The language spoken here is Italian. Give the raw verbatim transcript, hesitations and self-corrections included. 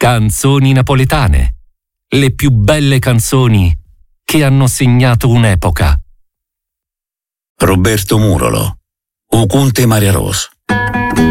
Canzoni napoletane. Le più belle canzoni che hanno segnato un'epoca. Roberto Murolo, O Conte Maria Ros.